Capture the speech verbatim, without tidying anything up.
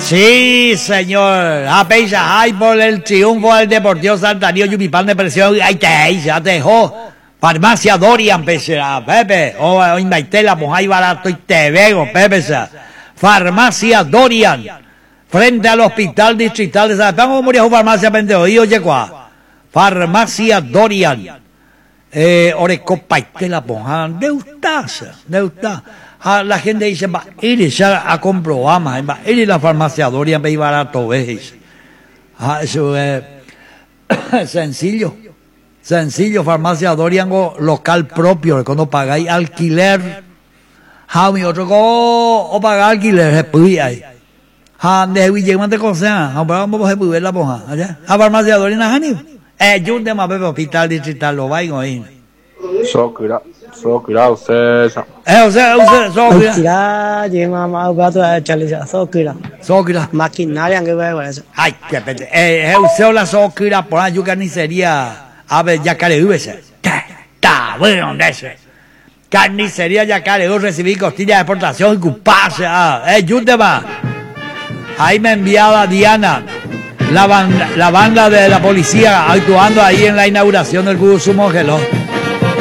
Sí, señor. A peisa, ay, por el triunfo del Deportivo Santario, Yupipán de presión, ay, te, ya te dejó. Farmacia Dorian, pese a Pepe. O, o Invaitela, pues ahí barato y te veo, Pepe. Farmacia Dorian. Frente al Hospital Distrital de San Pedro, moría su farmacia pendejo, oye, cuá. Farmacia Dorian. Eh, Orecopa y Tela, pues, de usted, de usted. Ah, la gente dice, va a ir ya a comprobar más, va a ir a la farmacia Dorian, va a ir barato, ¿ves? Ah, eso es sencillo. Sencillo, farmacia Dorian, local propio, cuando pagáis alquiler, ah, mi otro, o pagar alquiler, se puede ahí. Ah, de Villeman de Cosa, ah, pero vamos a poder la poja, allá. Ah, farmacia Dorian, ah, ni. Eh, yo un tema, Pepe, hospital distrital, lo va a ir. Socra, socra, usted. Eh, usted, usted, socra. Tira, lleva más gato a echarle ya, socra. Socra. Maquinaria, que va a eso. Ay, qué pende. Eh, usted la socra, por ahí, yo carnicería, a ver, ya care, ese. Está bueno, ese. Carnicería, ya care, yo recibí costilla de exportación y cupase, ah, eh, yo un tema. Ahí me enviaba Diana. La banda, la banda de la policía actuando ahí en la inauguración del Cubo Sumo Gelón.